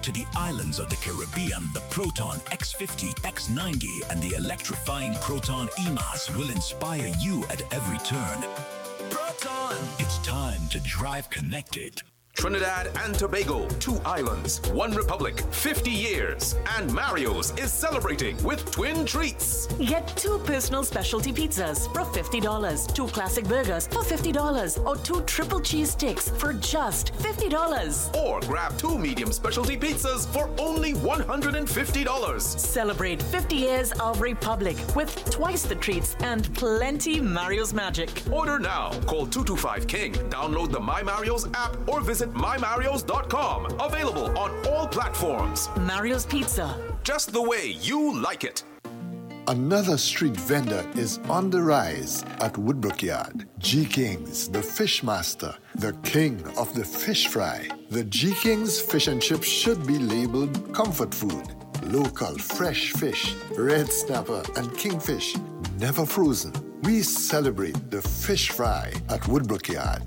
to the islands of the Caribbean, the Proton X50, X90, and the electrifying Proton EMAS will inspire you at every turn. Proton! It's time to drive connected. Trinidad and Tobago, 2 islands, 1 republic, 50 years. And Mario's is celebrating with twin treats. Get 2 personal specialty pizzas for $50, 2 classic burgers for $50, or 2 triple cheese sticks for just $50. Or grab 2 medium specialty pizzas for only $150. Celebrate 50 years of Republic with twice the treats and plenty Mario's magic. Order now. Call 225-KING. Download the My Mario's app or visit mymarios.com. Available on all platforms. Mario's Pizza. Just the way you like it. Another street vendor is on the rise at Woodbrook Yard. G. King's, the fish master, the king of the fish fry. The G. King's fish and chips should be labeled comfort food. Local fresh fish, red snapper and kingfish, never frozen. We celebrate the fish fry at Woodbrook Yard.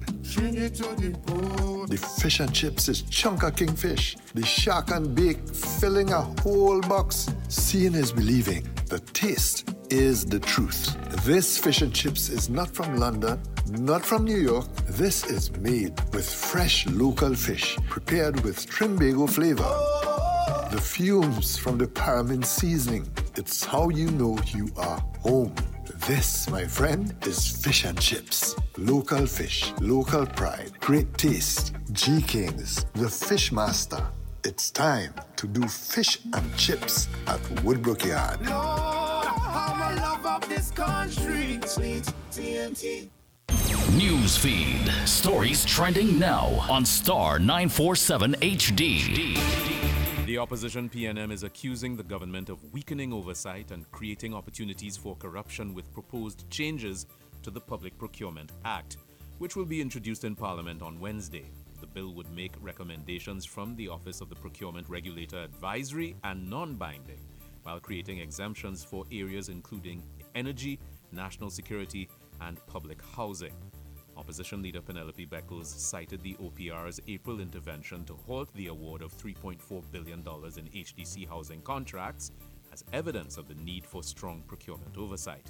The fish and chips is chunka kingfish. The shark and bake filling a whole box. Seeing is believing. The taste is the truth. This fish and chips is not from London, not from New York. This is made with fresh local fish, prepared with Trinbago flavor. The fumes from the paramount seasoning. It's how you know you are home. This, my friend, is fish and chips. Local fish, local pride, great taste. G. King's, the fish master. It's time to do fish and chips at Woodbrook Yard. Lord, I'm a love of this country. Sweet TNT. News feed. Stories trending now on Star 947 HD. The opposition PNM is accusing the government of weakening oversight and creating opportunities for corruption with proposed changes to the Public Procurement Act, which will be introduced in Parliament on Wednesday. The bill would make recommendations from the Office of the Procurement Regulator advisory and non-binding, while creating exemptions for areas including energy, national security, and public housing. Opposition leader Penelope Beckles cited the OPR's April intervention to halt the award of $3.4 billion in HDC housing contracts as evidence of the need for strong procurement oversight.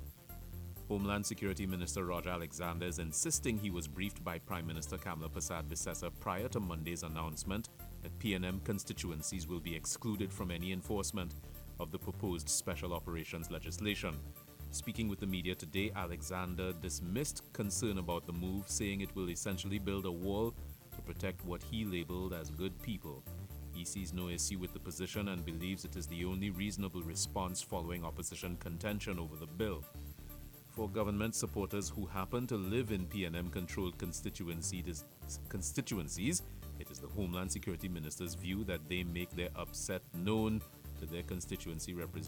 Homeland Security Minister Roger Alexander is insisting he was briefed by Prime Minister Kamla Persad-Bissessar prior to Monday's announcement that PNM constituencies will be excluded from any enforcement of the proposed special operations legislation. Speaking with the media today, Alexander dismissed concern about the move, saying it will essentially build a wall to protect what he labeled as good people. He sees no issue with the position and believes it is the only reasonable response following opposition contention over the bill. For government supporters who happen to live in PNM-controlled constituencies, it is the Homeland Security Minister's view that they make their upset known to their constituency representatives.